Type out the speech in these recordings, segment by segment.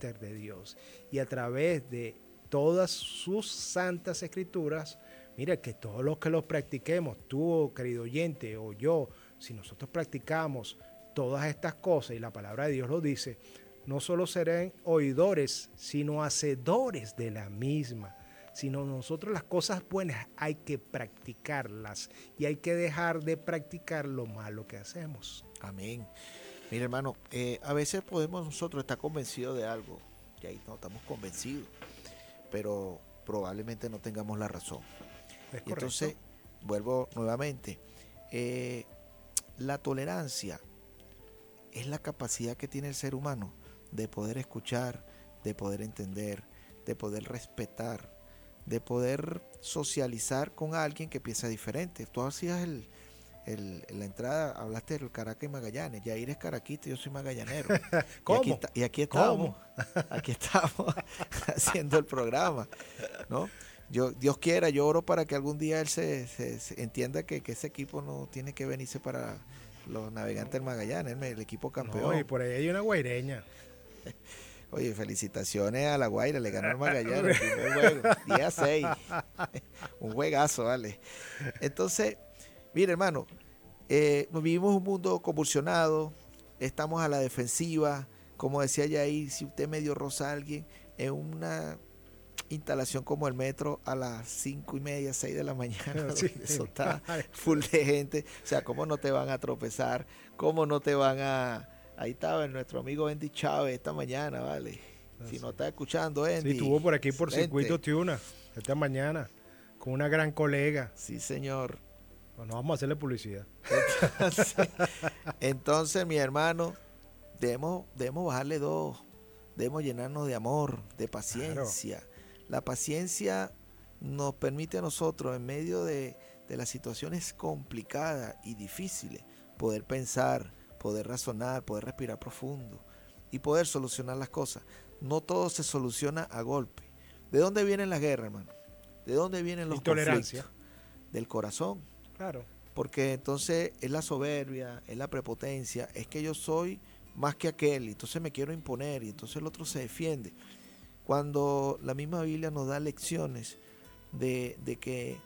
carácter de Dios. Y a través de todas sus santas escrituras, mira que todos los que los practiquemos, tú, querido oyente, o yo, si nosotros practicamos todas estas cosas, y la palabra de Dios lo dice, no solo serán oidores, sino hacedores de la misma. Sino nosotros las cosas buenas hay que practicarlas y hay que dejar de practicar lo malo que hacemos. Amén. Mira, hermano, a veces podemos nosotros estar convencidos de algo, y ahí no estamos convencidos, pero probablemente no tengamos la razón. ¿Es Y correcto? entonces, vuelvo nuevamente, la tolerancia es la capacidad que tiene el ser humano de poder escuchar, de poder entender, de poder respetar, de poder socializar con alguien que piensa diferente. Tú hacías la entrada, hablaste del Caracas y Magallanes. Yair es caraquita, yo soy magallanero. ¿Cómo? Y aquí estamos, ¿Cómo? aquí estamos haciendo el programa, ¿no? Dios quiera, yo oro para que algún día él se entienda que ese equipo no tiene que venirse para los navegantes del Magallanes, el equipo campeón. No, y por ahí hay una guaireña. Oye, felicitaciones a La Guaira, le ganó el Magallanes el primer juego, 10-6. Un juegazo, vale. Entonces, mire, hermano, vivimos un mundo convulsionado, estamos a la defensiva, como decía Yair, si usted medio roza a alguien en una instalación como el metro a las 5:30, 6 de la mañana, Sí. eso está full de gente, o sea, ¿cómo no te van a tropezar? ¿Cómo no te van a...? Ahí estaba nuestro amigo Andy Chávez esta mañana, ¿vale? Si no está escuchando, Andy. Sí, estuvo por aquí por excelente. Circuito Tiuna esta mañana con una gran colega. Sí, señor. Bueno, vamos a hacerle publicidad. Entonces, mi hermano, debemos bajarle dos. Debemos llenarnos de amor, de paciencia. Claro. La paciencia nos permite a nosotros, en medio de las situaciones complicadas y difíciles, poder pensar, poder razonar, poder respirar profundo y poder solucionar las cosas. No todo se soluciona a golpe. ¿De dónde vienen las guerras, hermano? ¿De dónde vienen los conflictos? Del corazón. Claro. Porque entonces es la soberbia, es la prepotencia, es que yo soy más que aquel, y entonces me quiero imponer, y entonces el otro se defiende. Cuando la misma Biblia nos da lecciones de que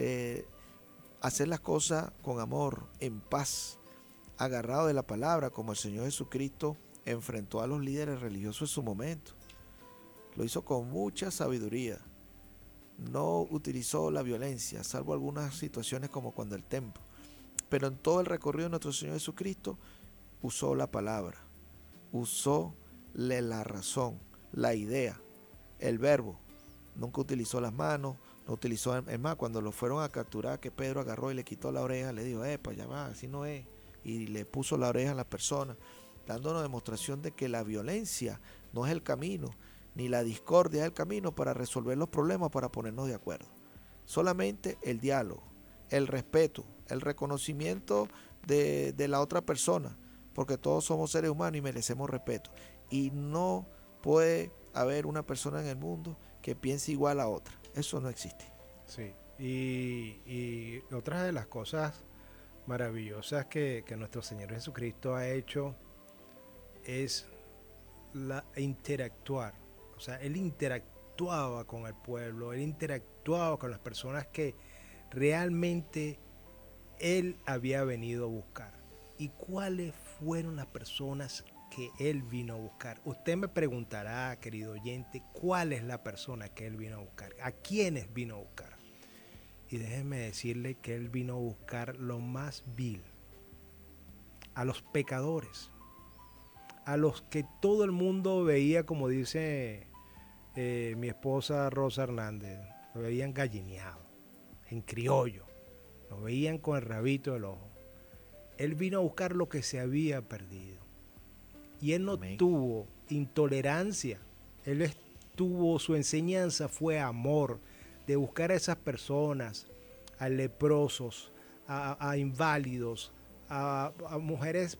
hacer las cosas con amor, en paz, agarrado de la palabra, como el Señor Jesucristo enfrentó a los líderes religiosos en su momento. Lo hizo con mucha sabiduría. No utilizó la violencia, salvo algunas situaciones como cuando el templo. Pero en todo el recorrido de nuestro Señor Jesucristo usó la palabra, usó la razón, la idea, el verbo. Nunca utilizó las manos, no utilizó, es más, cuando lo fueron a capturar, que Pedro agarró y le quitó la oreja, le dijo, epa, ya va, así no es. Y le puso la oreja a la persona, dándonos demostración de que la violencia no es el camino, ni la discordia es el camino para resolver los problemas, para ponernos de acuerdo. Solamente el diálogo, el respeto, el reconocimiento de la otra persona, porque todos somos seres humanos y merecemos respeto. Y no puede haber una persona en el mundo que piense igual a otra. Eso no existe. Sí, y otra de las cosas maravillosas que nuestro Señor Jesucristo ha hecho es interactuar. O sea, Él interactuaba con el pueblo, Él interactuaba con las personas que realmente Él había venido a buscar. ¿Y cuáles fueron las personas que Él vino a buscar? Usted me preguntará, querido oyente, ¿cuál es la persona que Él vino a buscar? ¿A quiénes vino a buscar? Y déjeme decirle que Él vino a buscar lo más vil, a los pecadores, a los que todo el mundo veía, como dice mi esposa Rosa Hernández, lo veían gallineado, en criollo, lo veían con el rabito del ojo. Él vino a buscar lo que se había perdido. Y Él no Amén. tuvo intolerancia, Él tuvo, su enseñanza fue amor, de buscar a esas personas, a leprosos, a inválidos, a mujeres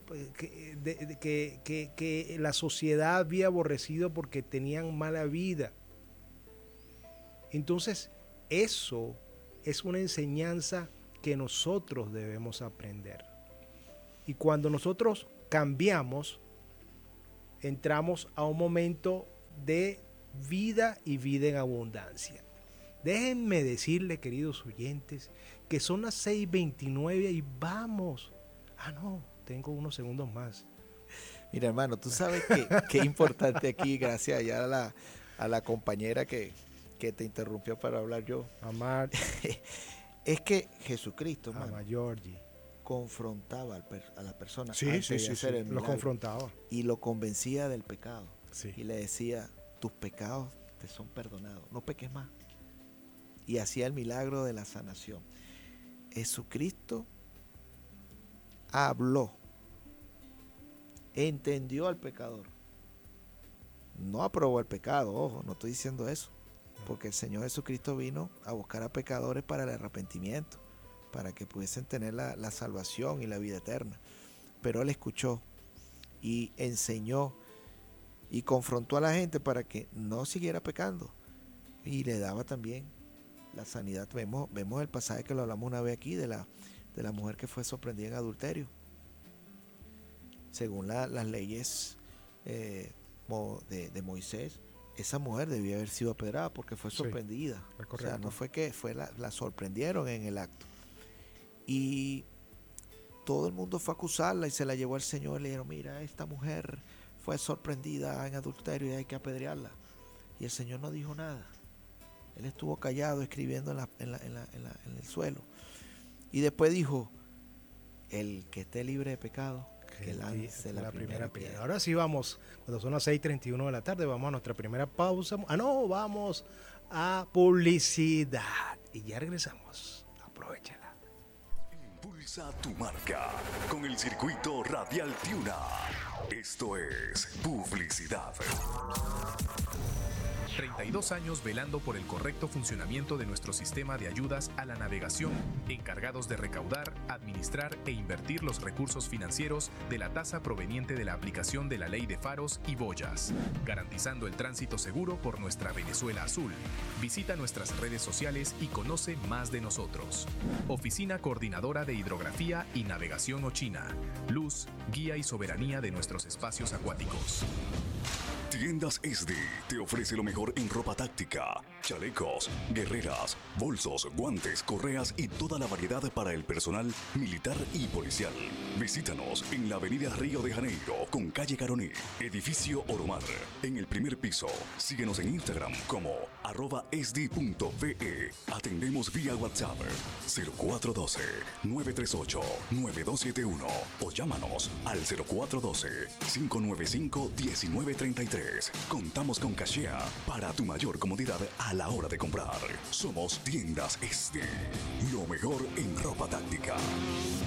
que la sociedad había aborrecido porque tenían mala vida. Entonces, eso es una enseñanza que nosotros debemos aprender. Y cuando nosotros cambiamos, entramos a un momento de vida y vida en abundancia. Déjenme decirle, queridos oyentes, que son las 6:29 y vamos. No, tengo unos segundos más. Mira, hermano, tú sabes que es importante aquí, gracias ya a la compañera que te interrumpió para hablar yo. Amar. Es que Jesucristo, hermano, Georgie, confrontaba a la persona sí, antes de hacer el milagro, lo confrontaba. Y lo convencía del pecado. Sí. Y le decía, tus pecados te son perdonados, no peques más. Y hacía el milagro de la sanación. Jesucristo habló, entendió al pecador, no aprobó el pecado, ojo, no estoy diciendo eso, porque el Señor Jesucristo vino a buscar a pecadores para el arrepentimiento, para que pudiesen tener la salvación y la vida eterna. Pero Él escuchó y enseñó y confrontó a la gente para que no siguiera pecando, y le daba también la sanidad. Vemos el pasaje que lo hablamos una vez aquí de la mujer que fue sorprendida en adulterio. Según las leyes de Moisés, esa mujer debía haber sido apedrada porque fue sorprendida. Sí, o sea, no fue que la sorprendieron en el acto. Y todo el mundo fue a acusarla y se la llevó al Señor y le dijeron, mira, esta mujer fue sorprendida en adulterio y hay que apedrearla. Y el Señor no dijo nada. Él estuvo callado escribiendo en el suelo. Y después dijo, el que esté libre de pecado, que lance la primera piedra. Ahora sí vamos, cuando son las 6:31 de la tarde, vamos a nuestra primera pausa. Vamos a publicidad. Y ya regresamos. Aprovechala. Impulsa tu marca con el circuito radial Tiuna. Esto es publicidad. 32 años velando por el correcto funcionamiento de nuestro sistema de ayudas a la navegación, encargados de recaudar, administrar e invertir los recursos financieros de la tasa proveniente de la aplicación de la ley de faros y boyas, garantizando el tránsito seguro por nuestra Venezuela azul. Visita nuestras redes sociales y conoce más de nosotros. Oficina Coordinadora de Hidrografía y Navegación Ochina. Luz, guía y soberanía de nuestros espacios acuáticos. Tiendas SD te ofrece lo mejor en ropa táctica, chalecos, guerreras, bolsos, guantes, correas y toda la variedad para el personal militar y policial. Visítanos en la avenida Río de Janeiro con calle Caroní, edificio Oromar, en el primer piso. Síguenos en Instagram como @sd.ve. Atendemos vía WhatsApp 0412-938-9271 o llámanos al 0412-595-1933. Contamos con cachea para tu mayor comodidad a la hora de comprar. Somos Tiendas SD, lo mejor en ropa táctica.